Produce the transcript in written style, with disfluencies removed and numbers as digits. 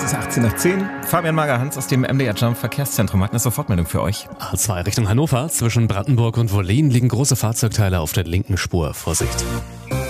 ist 18:10 Uhr. Fabian Mager-Hans aus dem MDR Jump Verkehrszentrum hat eine Sofortmeldung für euch. A2 Richtung Hannover. Zwischen Brandenburg und Wollin liegen große Fahrzeugteile auf der linken Spur. Vorsicht.